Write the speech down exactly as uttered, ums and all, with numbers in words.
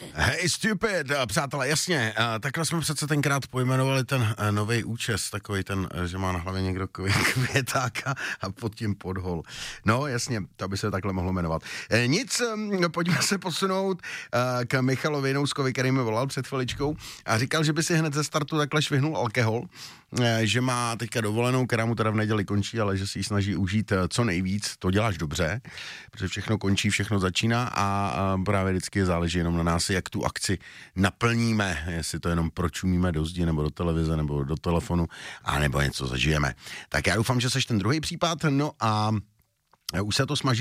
Hey stupid, přátelé, jasně, takhle jsme přece tenkrát pojmenovali ten nový účes, takový ten, že má na hlavě někdo květáka a pod tím podhol. No jasně, to by se takhle mohlo jmenovat. Nic, pojďme se posunout k Michalovi Jinouskovi, který mi volal před chviličkou a říkal, že by si hned ze startu takhle švihnul alkohol, že má teďka dovolenou, která mu teda v neděli končí, ale že si ji snaží užít co nejvíc. To děláš dobře, protože všechno končí, všechno začíná a právě vždycky záleží jenom na nás, jak tu akci naplníme, jestli to jenom pročumíme do zdi, nebo do televize, nebo do telefonu, a nebo něco zažijeme. Tak já doufám, že seš ten druhý případ, no a už se to smaží